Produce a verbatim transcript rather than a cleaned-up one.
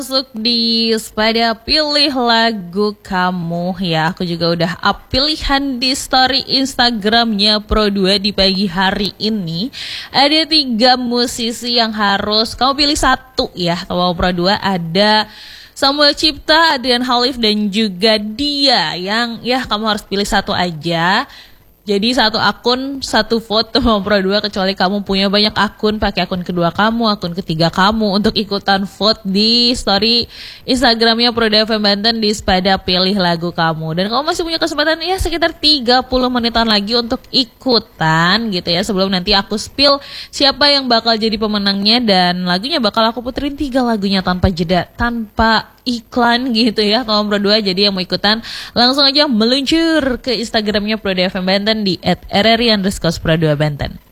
Masuk di pada pilih lagu kamu ya. Aku juga udah up pilihan di story Instagramnya Pro dua di pagi hari ini. Ada tiga musisi yang harus kamu pilih satu ya. Kalau Pro dua ada Samuel Cipta, Adrian Khalif dan juga Dia. Yang ya kamu harus pilih satu aja. Jadi satu akun, satu foto mau Pro dua, kecuali kamu punya banyak akun, pakai akun kedua kamu, akun ketiga kamu untuk ikutan vote di story Instagramnya Pro dua F M Banten di pada pilih lagu kamu. Dan kamu masih punya kesempatan ya sekitar tiga puluh menitan lagi untuk ikutan gitu ya, sebelum nanti aku spill siapa yang bakal jadi pemenangnya. Dan lagunya bakal aku puterin tiga lagunya tanpa jeda, tanpa iklan gitu ya kaum Pro dua. Jadi yang mau ikutan langsung aja meluncur ke Instagramnya Pro dua F M Banten di at r r i underscore pro dua Banten.